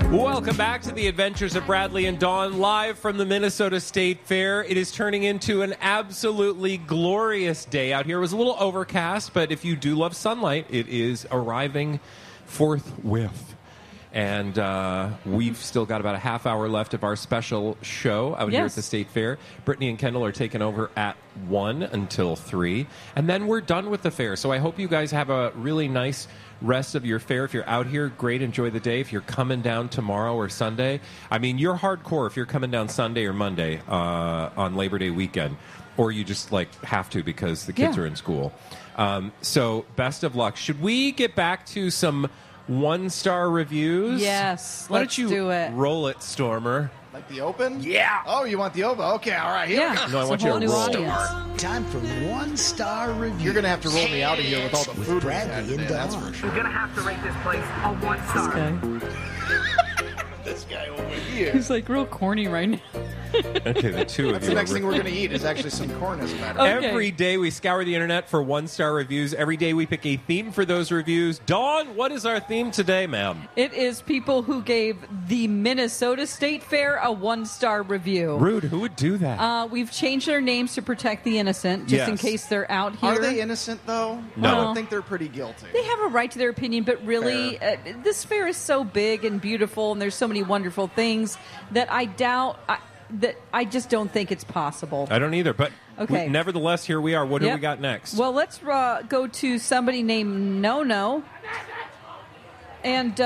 Welcome back to the Adventures of Bradley and Dawn, live from the Minnesota State Fair. It is turning into an absolutely glorious day out here. It was a little overcast, but if you do love sunlight, it is arriving forthwith. And we've still got about a half hour left of our special show out here at the State Fair. Brittany and Kendall are taking over at 1 until 3. And then we're done with the fair. So I hope you guys have a really nice rest of your fair. If you're out here, great, enjoy the day. If you're coming down tomorrow or Sunday, I mean, you're hardcore if you're coming down Sunday or Monday on Labor Day weekend. Or you just, have to because the kids are in school. So best of luck. Should we get back to some one-star reviews? Yes, Why let's don't you do it. Roll it, Stormer? Like the open? Yeah. Oh, you want the open? Okay, all right. Here we go. No, I want you to roll. Time for one-star review. You're going to have to roll me out of here with all the food we had Bradley today, and that's Dawn. for sure. You're gonna have to rate this place a 1 star. This guy over here. He's real corny right now. Okay, the two of That's you. the next thing we're going to eat is actually some corn, as a matter of fact. Okay. Every day we scour the internet for one-star reviews. Every day we pick a theme for those reviews. Dawn, what is our theme today, ma'am? It is people who gave the Minnesota State Fair a 1-star review. Rude. Who would do that? We've changed their names to protect the innocent, just in Yes. case they're out here. Are they innocent, though? No. I think they're pretty guilty. They have a right to their opinion, but really, this fair is so big and beautiful, and there's so many wonderful things that I doubt that I just don't think it's possible. I don't either, but Okay. nevertheless, here we are. What do Yep. we got next? Well, let's go to somebody named No. And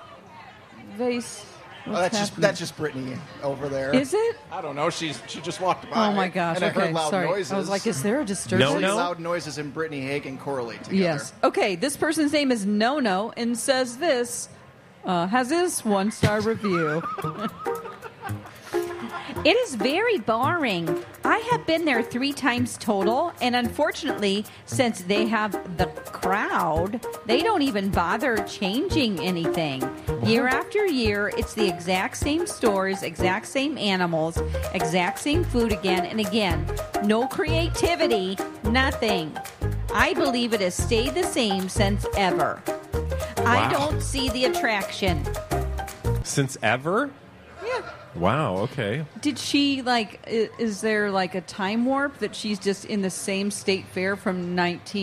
That's just Brittany over there. Is it? I don't know. She just walked by. Oh my gosh! And I Okay, heard loud sorry. noises. I was like, is there a disturbance? No, no. Loud noises and Brittany Hagen correlate together. Yes. Okay. This person's name is No and says this. Has this 1-star review. It is very boring. I have been there 3 times total, and unfortunately, since they have the crowd, they don't even bother changing anything. Year after year, it's the exact same stores, exact same animals, exact same food again and again. No creativity, nothing. I believe it has stayed the same since ever. I don't see the attraction. Since ever? Yeah. Wow, okay. Did she is there a time warp that she's just in the same state fair from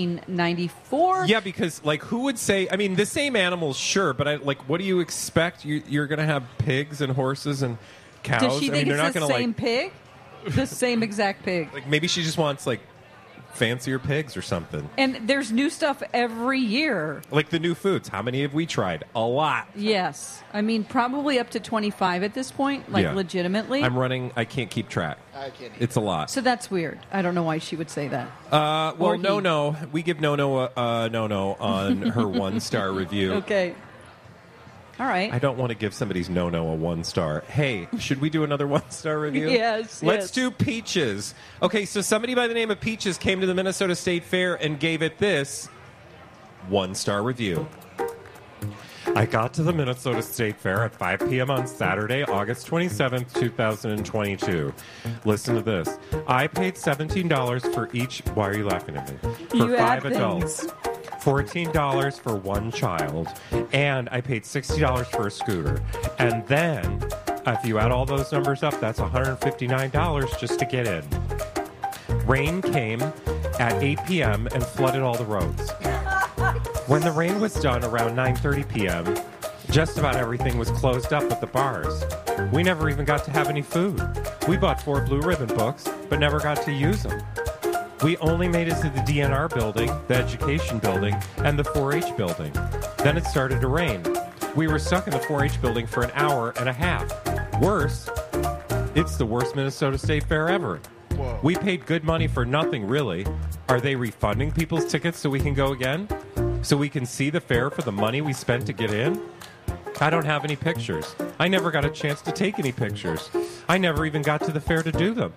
1994? Yeah, because who would say? I mean, the same animals, sure, but what do you expect? You're going to have pigs and horses and cows. Does she think they're not it's the going to same pig? The same exact pig. Maybe she just wants fancier pigs or something. And there's new stuff every year. Like the new foods. How many have we tried? A lot. Yes. I mean, probably up to 25 at this point, Yeah. legitimately. I'm running. I can't keep track. I can't. It's a lot. So that's weird. I don't know why she would say that. Well, Or he. no. We give No on her 1-star review. Okay. All right. I don't want to give somebody's No a 1-star. Hey, should we do another 1-star review? Yes. Let's do Peaches. Okay, so somebody by the name of Peaches came to the Minnesota State Fair and gave it this 1-star review. I got to the Minnesota State Fair at 5 p.m. on Saturday, August 27th, 2022. Listen to this. I paid $17 for each... Why are you laughing at me? For You add 5 adults. $14 for one child, and I paid $60 for a scooter. And then, if you add all those numbers up, that's $159 just to get in. Rain came at 8 p.m. and flooded all the roads. When the rain was done around 9:30 p.m., just about everything was closed up at the bars. We never even got to have any food. We bought 4 Blue Ribbon books, but never got to use them. We only made it to the DNR building, the education building, and the 4-H building. Then it started to rain. We were stuck in the 4-H building for an hour and a half. Worse, it's the worst Minnesota State Fair ever. Whoa. We paid good money for nothing, really. Are they refunding people's tickets so we can go again? So we can see the fair for the money we spent to get in? I don't have any pictures. I never got a chance to take any pictures. I never even got to the fair to do them.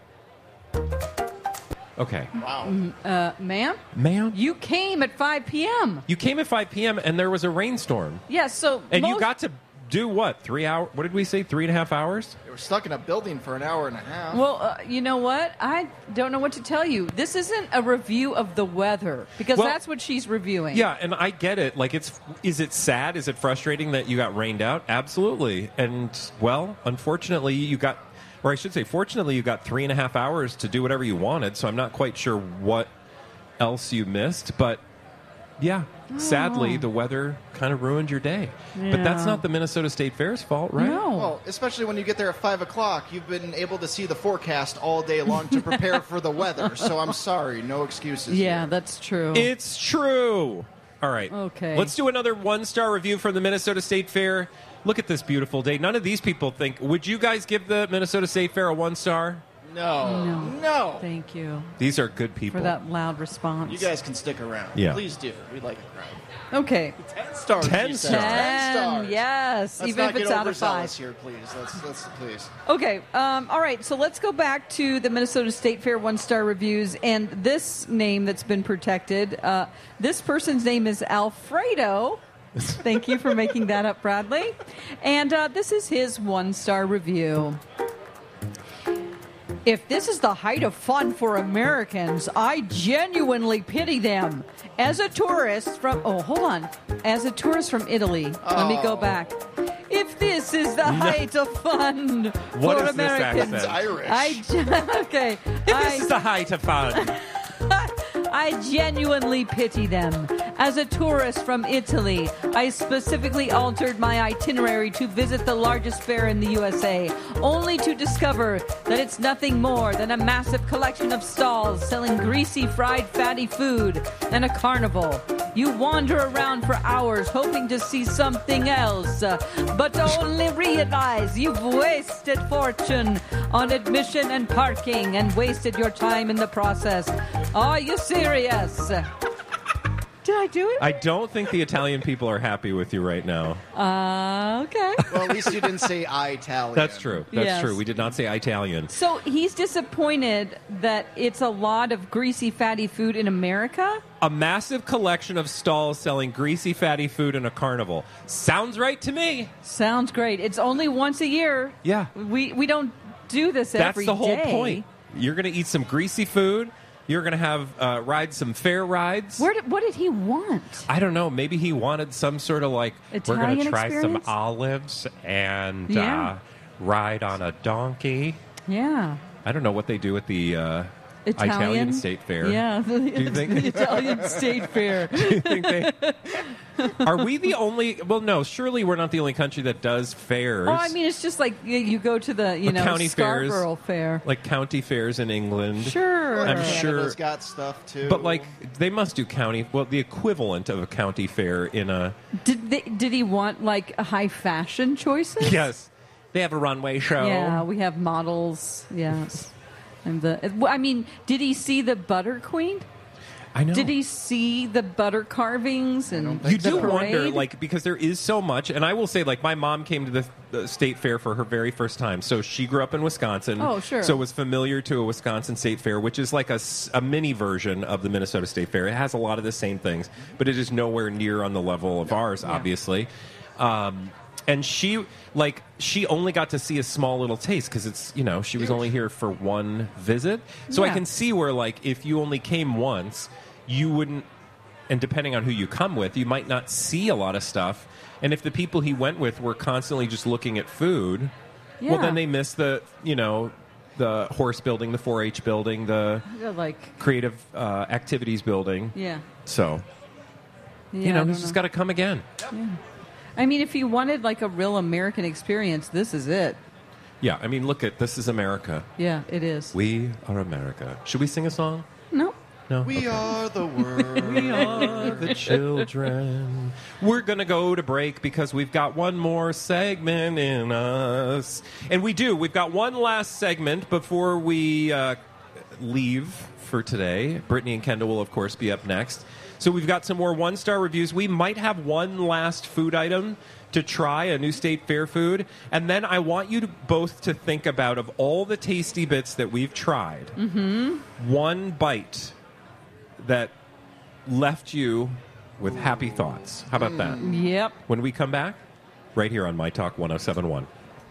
Okay. Wow. Ma'am? Ma'am? You came at 5 p.m. You came at 5 p.m. and there was a rainstorm. Yeah, so And you got to do what? 3 hours? What did we say? 3.5 hours? They were stuck in a building for an hour and a half. Well, you know what? I don't know what to tell you. This isn't a review of the weather because Well, that's what she's reviewing. Yeah, and I get it. Like, is it sad? Is it frustrating that you got rained out? Absolutely. And, well, unfortunately, fortunately, you got 3.5 hours to do whatever you wanted, so I'm not quite sure what else you missed, but yeah, sadly, the weather kind of ruined your day. But that's Yeah. not the Minnesota State Fair's fault, right? No. Well, especially when you get there at 5 o'clock, you've been able to see the forecast all day long to prepare for the weather. So I'm sorry, no excuses. Yeah, here. that's true. It's true. All right. Okay. Let's do another one-star review from the Minnesota State Fair. Look at this beautiful day. None of these people think. Would you guys give the Minnesota State Fair a 1-star? No. Thank you These are good people. for that loud response. You guys can stick around. Yeah. Please do. We like a crowd. Okay. 10 stars. 10 she says. stars. 10 stars. Yes, Let's even not if it's get out of 5. overzealous here, please. Let's please. Okay. All right. So let's go back to the Minnesota State Fair 1-star reviews. And this name that's been protected, this person's name is Alfredo. Thank you for making that up, Bradley. And this is his 1-star review. If this is the height of fun for Americans, I genuinely pity them. As a tourist from As a tourist from Italy, let me go back. If this is the height of fun What for is this Americans, accent? Irish. Okay. This is the height of fun. I genuinely pity them. As a tourist from Italy, I specifically altered my itinerary to visit the largest fair in the USA, only to discover that it's nothing more than a massive collection of stalls selling greasy, fried, fatty food and a carnival. You wander around for hours hoping to see something else, but only realize you've wasted fortune on admission and parking and wasted your time in the process. Are you serious? Did I do it? I don't think the Italian people are happy with you right now. Okay. Well, at least you didn't say Italian. That's true. That's Yes. true. We did not say Italian. So he's disappointed that it's a lot of greasy, fatty food in America? A massive collection of stalls selling greasy, fatty food in a carnival. Sounds right to me. Sounds great. It's only once a year. Yeah. We don't do this That's every the whole day. point. You're going to eat some greasy food. You're going to have ride some fair rides. What did he want? I don't know. Maybe he wanted some sort of like, we're going Italian to try experience? some olives and Yeah. ride on a donkey. Yeah. I don't know what they do at the Italian State Fair. Yeah. Do you think? The Italian State Fair. Do you think they... Are we the only... Well, no. Surely we're not the only country that does fairs. Oh, I mean, it's just like you go to the, county fairs. Scarborough Fair. Like county fairs in England. Sure. I'm Canada's sure- got stuff too. But like they must do county, well, the equivalent of a county fair in a. Did he want like high fashion choices? Yes, they have a runway show. Yeah, we have models. Yes. And did he see the Butter Queen? I know. Did he see the butter carvings and You the do wonder, parade? like, because there is so much, and I will say, like, my mom came to the state fair for her very first time. So she grew up in Wisconsin. Oh, sure. So was familiar to a Wisconsin state fair, which is like a mini version of the Minnesota State Fair. It has a lot of the same things, but it is nowhere near on the level of ours, obviously. And she only got to see a small little taste because it's, she was only here for one visit. So I Yeah. can see where, like, if you only came once, you wouldn't, and depending on who you come with, you might not see a lot of stuff. And if the people he went with were constantly just looking at food, well, Yeah. then they miss the horse building, the 4-H building, the like creative activities building. yeah. So, Yeah, I he's don't just know. got to come again. I mean, if you wanted like a real American experience, this is it. Yeah, I mean, look at This Is America. Yeah, it is. We are America. Should we sing a song? No. No. we are the world. We are the children. We're going to go to break because we've got one more segment in us. And we do. We've got one last segment before we leave for today. Brittany and Kendall will, of course, be up next. So we've got some more one-star reviews. We might have one last food item to try, a new state fair food. And then I want you both to think about, of all the tasty bits that we've tried, one bite that left you with happy thoughts. How about that? Yep. When we come back, right here on My Talk 1071.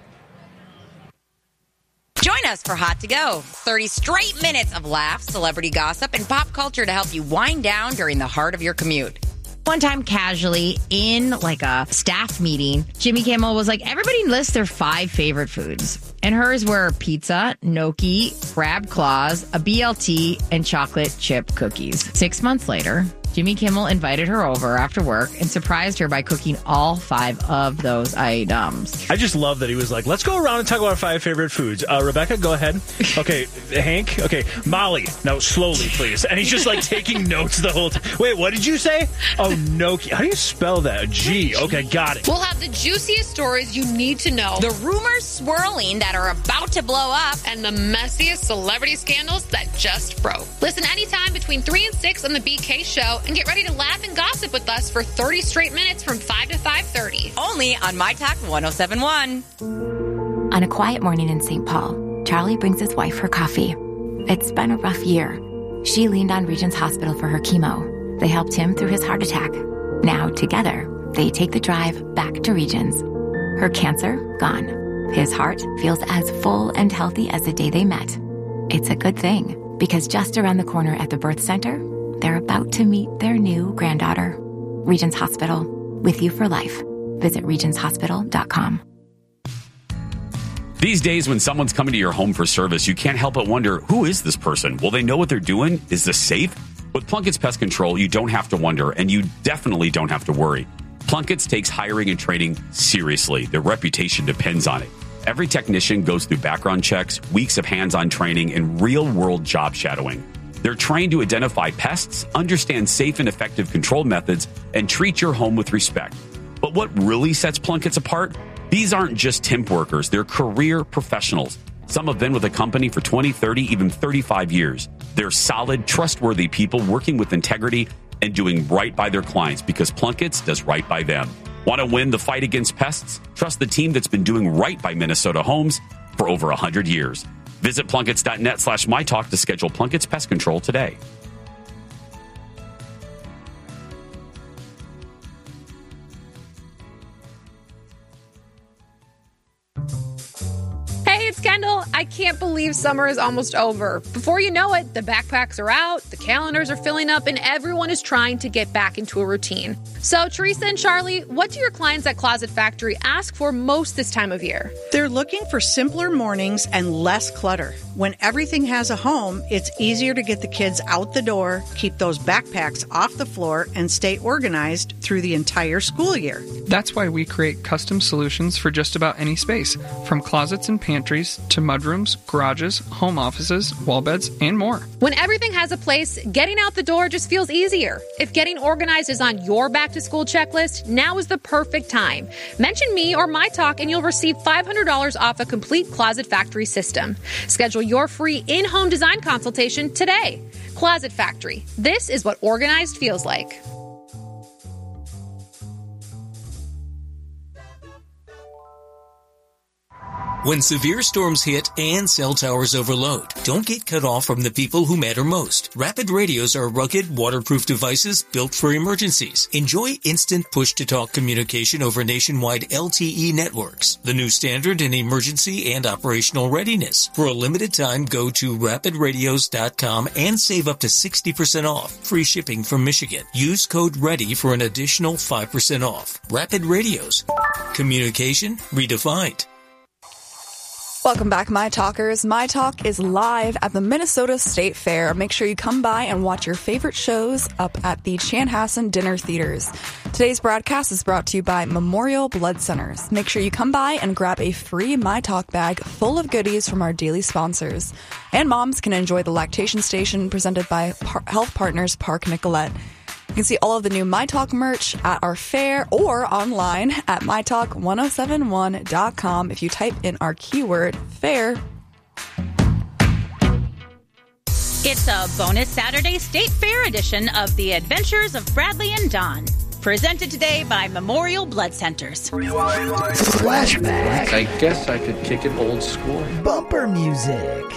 Join us for Hot to Go. 30 straight minutes of laughs, celebrity gossip, and pop culture to help you wind down during the heart of your commute. One time, casually, in like a staff meeting, Jimmy Kimmel was like, everybody lists their 5 favorite foods. And hers were pizza, gnocchi, crab claws, a BLT, and chocolate chip cookies. 6 months later, Jimmy Kimmel invited her over after work and surprised her by cooking all 5 of those items. I just love that he was like, let's go around and talk about our 5 favorite foods. Rebecca, go ahead. Okay, Hank. Okay, Molly. Now, slowly, please. And he's just like taking notes the whole time. Wait, what did you say? Oh, gnocchi. How do you spell that? G. Okay, got it. We'll have the juiciest stories you need to know. The rumors swirling that are about to blow up. And the messiest celebrity scandals that just broke. Listen anytime between 3 and 6 on The BK Show and get ready to laugh and gossip with us for 30 straight minutes from 5 to 5:30. Only on My Talk 1071. On a quiet morning in St. Paul, Charlie brings his wife her coffee. It's been a rough year. She leaned on Regents Hospital for her chemo. They helped him through his heart attack. Now, together, they take the drive back to Regents. Her cancer, gone. His heart feels as full and healthy as the day they met. It's a good thing, because just around the corner at the birth center, they're about to meet their new granddaughter. Regents Hospital, with you for life. Visit regentshospital.com. These days, when someone's coming to your home for service, you can't help but wonder, who is this person? Will they know what they're doing? Is this safe? With Plunkett's Pest Control, you don't have to wonder, and you definitely don't have to worry. Plunkett's takes hiring and training seriously. Their reputation depends on it. Every technician goes through background checks, weeks of hands-on training, and real-world job shadowing. They're trained to identify pests, understand safe and effective control methods, and treat your home with respect. But what really sets Plunkett's apart? These aren't just temp workers. They're career professionals. Some have been with a company for 20, 30, even 35 years. They're solid, trustworthy people working with integrity and doing right by their clients because Plunkett's does right by them. Want to win the fight against pests? Trust the team that's been doing right by Minnesota homes for over 100 years. Visit Plunketts.net/MyTalk to schedule Plunkett's Pest Control today. Hey, it's Kendall. I can't believe summer is almost over. Before you know it, the backpacks are out, the calendars are filling up, and everyone is trying to get back into a routine. So, Teresa and Charlie, what do your clients at Closet Factory ask for most this time of year? They're looking for simpler mornings and less clutter. When everything has a home, it's easier to get the kids out the door, keep those backpacks off the floor, and stay organized through the entire school year. That's why we create custom solutions for just about any space, from closets and pantries to mudrooms, garages, home offices, wall beds, and more. When everything has a place, getting out the door just feels easier. If getting organized is on your back-to-school checklist, now is the perfect time. Mention me or My Talk and you'll receive $500 off a complete Closet Factory system. Schedule your free in-home design consultation today. Closet Factory. This is what organized feels like. When severe storms hit and cell towers overload, don't get cut off from the people who matter most. Rapid radios are rugged, waterproof devices built for emergencies. Enjoy instant push-to-talk communication over nationwide LTE networks, the new standard in emergency and operational readiness. For a limited time, go to rapidradios.com and save up to 60% off. Free shipping from Michigan. Use code READY for an additional 5% off. Rapid Radios. Communication redefined. Welcome back, My Talkers. My Talk is live at the Minnesota State Fair. Make sure you come by and watch your favorite shows up at the Chanhassen Dinner Theaters. Today's broadcast is brought to you by Memorial Blood Centers. Make sure you come by and grab a free My Talk bag full of goodies from our daily sponsors. And moms can enjoy the lactation station presented by Health Partners Park Nicollet. You can see all of the new My Talk merch at our fair or online at mytalk1071.com if you type in our keyword fair. It's a bonus Saturday State Fair edition of The Adventures of Bradley and Dawn. Presented today by Memorial Blood Centers. Flashback. I guess I could kick it old school. Bumper music.